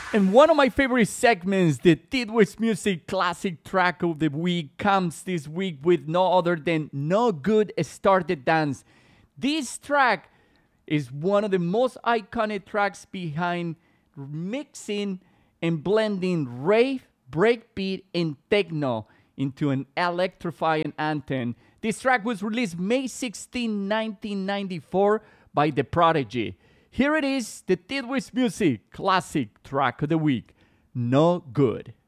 And one of my favorite segments, the Tidwitz Music Classic Track of the Week, comes this week with no other than No Good Started Dance. This track is one of the most iconic tracks behind mixing and blending rave, breakbeat, and techno into an electrifying anthem. This track was released May 16, 1994 by The Prodigy. Here it is, the Tidwitz Music Classic Track of the Week, No Good.